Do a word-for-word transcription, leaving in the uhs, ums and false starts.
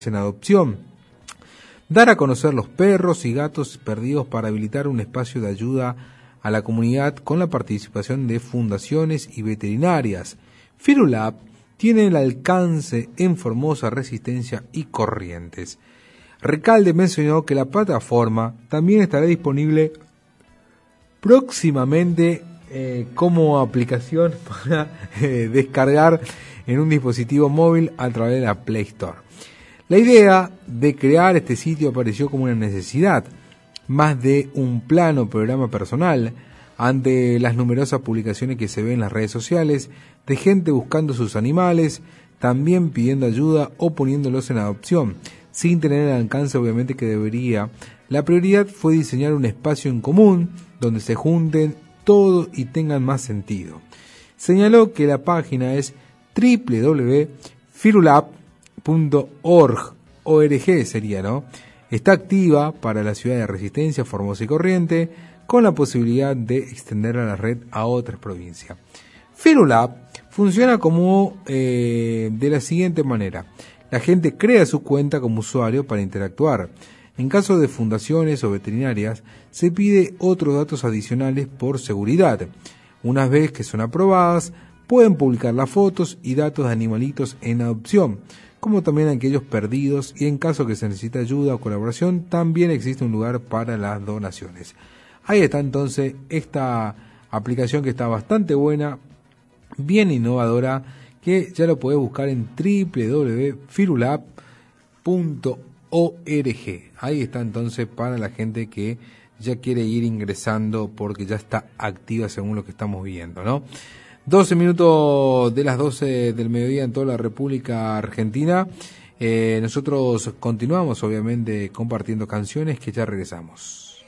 en adopción, dar a conocer los perros y gatos perdidos para habilitar un espacio de ayuda a la comunidad con la participación de fundaciones y veterinarias. Firulab tiene el alcance en Formosa, Resistencia y Corrientes. Recalde mencionó que la plataforma también estará disponible próximamente eh, como aplicación para eh, descargar en un dispositivo móvil a través de la Play Store. La idea de crear este sitio apareció como una necesidad, más de un plano programa personal, ante las numerosas publicaciones que se ven en las redes sociales de gente buscando sus animales, también pidiendo ayuda o poniéndolos en adopción, sin tener el alcance obviamente que debería. La prioridad fue diseñar un espacio en común donde se junten todo y tengan más sentido. Señaló que la página es doble u doble u doble u punto firulab punto org, O R G sería, ¿no? Está activa para la ciudad de Resistencia, Formosa y Corrientes, con la posibilidad de extender a la red a otras provincias. Firulab funciona como eh, de la siguiente manera. La gente crea su cuenta como usuario para interactuar. En caso de fundaciones o veterinarias, se pide otros datos adicionales por seguridad. Una vez que son aprobadas, pueden publicar las fotos y datos de animalitos en adopción, como también aquellos perdidos, y en caso que se necesite ayuda o colaboración, también existe un lugar para las donaciones. Ahí está entonces esta aplicación que está bastante buena, bien innovadora, que ya lo podés buscar en doble u doble u doble u punto firulab punto org. Ahí está entonces para la gente que ya quiere ir ingresando porque ya está activa según lo que estamos viendo, ¿no? doce minutos de las doce del mediodía en toda la República Argentina. Eh, nosotros continuamos obviamente compartiendo canciones, que ya regresamos.